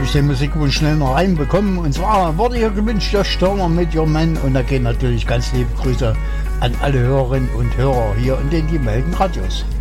habe ich den Musikwunsch schnell noch reinbekommen. Und zwar wurde hier gewünscht, der Stürmer mit Your Man. Und da gehen natürlich ganz liebe Grüße an alle Hörerinnen und Hörer hier in den Die Melden Radios.